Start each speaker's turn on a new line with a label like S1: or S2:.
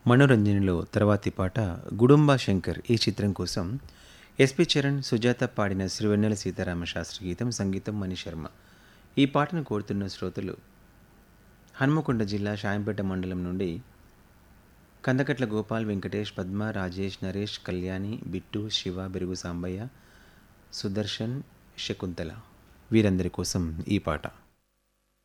S1: మనోరంజనిలో తర్వాతి పాట గుడుంబా శంకర్ ఈ చిత్రం కోసం ఎస్పి చరణ్ సుజాత పాడిన శ్రీవెన్నెల సీతారామ శాస్త్రి గీతం సంగీతం మణిశర్మ. ఈ పాటను కోరుతున్న శ్రోతలు హన్మకొండ జిల్లా షాయంపేట మండలం నుండి కందకట్ల గోపాల్, వెంకటేష్, పద్మ, రాజేష్, నరేష్, కళ్యాణి, బిట్టు, శివ, బెరుగు సాంబయ్య, సుదర్శన్, శకుంతల. వీరందరి కోసం ఈ పాట.